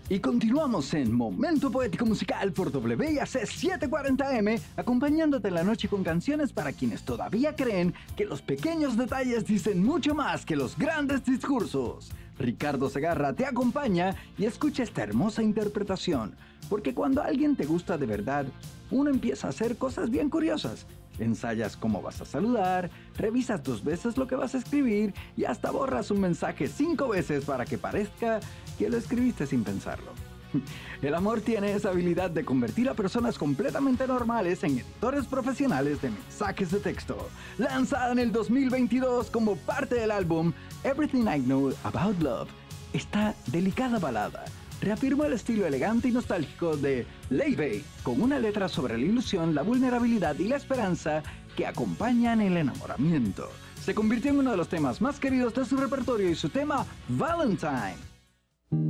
Y continuamos en Momento Poético Musical por WIAC 740M, acompañándote en la noche con canciones para quienes todavía creen que los pequeños detalles dicen mucho más que los grandes discursos. Ricardo Segarra te acompaña y escucha esta hermosa interpretación, porque cuando alguien te gusta de verdad, uno empieza a hacer cosas bien curiosas. Ensayas cómo vas a saludar, revisas 2 veces lo que vas a escribir y hasta borras un mensaje 5 veces para que parezca que lo escribiste sin pensarlo. El amor tiene esa habilidad de convertir a personas completamente normales en editores profesionales de mensajes de texto. Lanzada en el 2022 como parte del álbum Everything I Know About Love, esta delicada balada reafirma el estilo elegante y nostálgico de Laufey, con una letra sobre la ilusión, la vulnerabilidad y la esperanza que acompañan el enamoramiento. Se convirtió en uno de los temas más queridos de su repertorio y su tema Valentine